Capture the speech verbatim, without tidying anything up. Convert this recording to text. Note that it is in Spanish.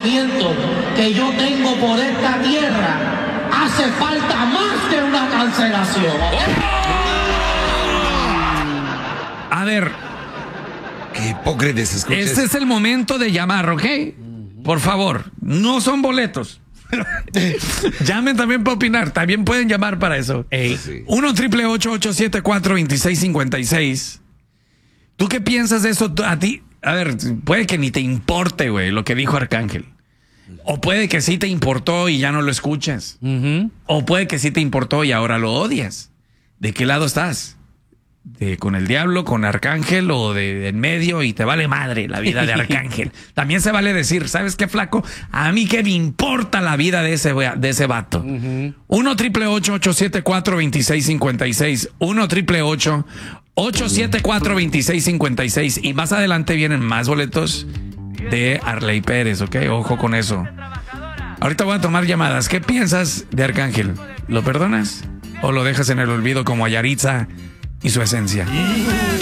sentimiento que yo tengo por esta tierra, hace falta más que una cancelación. A ver, qué hipócritas escuchas. este es el momento de llamar, ¿ok? Por favor, no son boletos. Llamen también para opinar, también pueden llamar para eso. Ey. Sí. uno triple ocho ocho siete cuatro dos seis cinco seis. ¿Tú qué piensas de eso? A ti, a ver, puede que ni te importe, güey, lo que dijo Arcángel. O puede que sí te importó y ya no lo escuchas. Uh-huh. O puede que sí te importó y ahora lo odias. ¿De qué lado estás? ¿De con el diablo, con Arcángel o de, de en medio y te vale madre la vida de Arcángel? También se vale decir, ¿sabes qué, flaco? A mí qué me importa la vida de ese, de ese vato. Uh-huh. uno triple ocho ocho siete cuatro dos seis cinco seis. uno triple ocho ocho siete cuatro dos seis cinco seis. Y más adelante vienen más boletos de Arley Pérez, ¿ok? Ojo con eso. Ahorita voy a tomar llamadas. ¿Qué piensas de Arcángel? ¿Lo perdonas? ¿O lo dejas en el olvido como a Yaritza y su esencia?